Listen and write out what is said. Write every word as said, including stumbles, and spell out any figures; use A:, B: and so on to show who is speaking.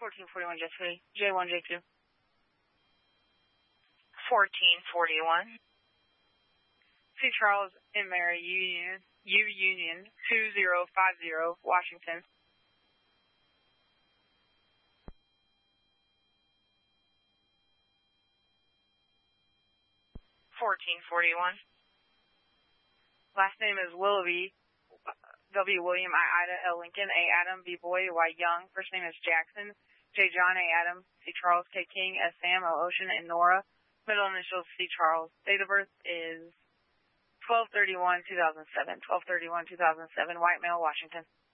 A: fourteen forty-one Jesse, J one, J two.
B: fourteen forty-one.
A: C. Charles and Mary Union, U Union, two zero five zero, Washington.
B: fourteen forty-one.
A: Last name is Willoughby, W. William, I. Ida, L. Lincoln, A. Adam, B. Boy, Y. Young. First name is Jackson, J. John, A. Adam, C. Charles, K. King, S. Sam, O. Ocean, and Nora. Middle initials C. Charles. Date of birth is twelve thirty-one two thousand seven. twelve thirty-one two thousand seven, white male, Washington.